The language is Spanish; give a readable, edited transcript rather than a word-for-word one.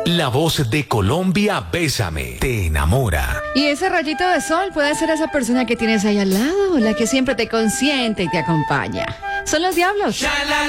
La voz de Colombia, Bésame, te enamora. Y ese rayito de sol puede ser esa persona que tienes ahí al lado, la que siempre te consiente y te acompaña. Son los diablos.